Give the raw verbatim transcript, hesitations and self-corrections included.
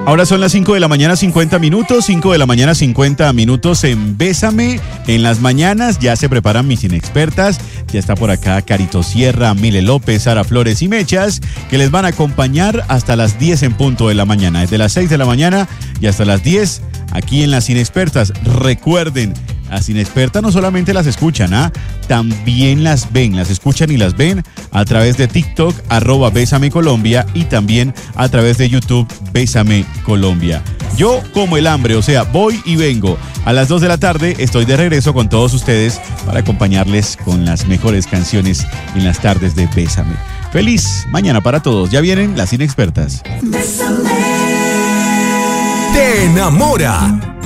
Ahora son las cinco de la mañana, cincuenta minutos, cinco de la mañana, cincuenta minutos en Bésame. En las mañanas ya se preparan mis inexpertas. Ya está por acá Carito Sierra, Mile López, Sara Flores y Mechas, que les van a acompañar hasta las diez en punto de la mañana. Desde las seis de la mañana y hasta las diez, aquí en Las Inexpertas. Recuerden, las inexpertas no solamente las escuchan, ¿ah? También las ven, las escuchan y las ven a través de TikTok, arroba Bésame Colombia, y también a través de YouTube, Bésame Colombia. Yo como el hambre, o sea, voy y vengo. A las dos de la tarde estoy de regreso con todos ustedes para acompañarles con las mejores canciones en las tardes de Bésame. Feliz mañana para todos. Ya vienen las inexpertas. Bésame. Te enamora.